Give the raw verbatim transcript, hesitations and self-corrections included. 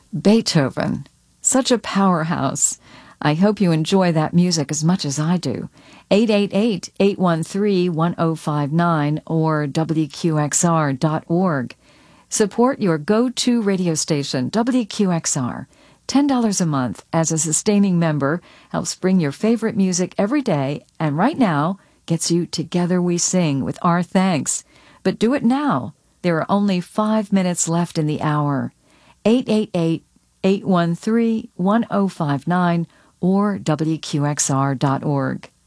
Beethoven, such a powerhouse. I hope you enjoy that music as much as I do. eight eight eight, eight one three, one zero five nine or W Q X R dot org. Support your go-to radio station, W Q X R. ten dollars a month as a sustaining member helps bring your favorite music every day, and right now gets you Together We Sing with our thanks. But do it now. There are only five minutes left in the hour. eight eight eight, eight one three, one zero five nine or W Q X R dot org.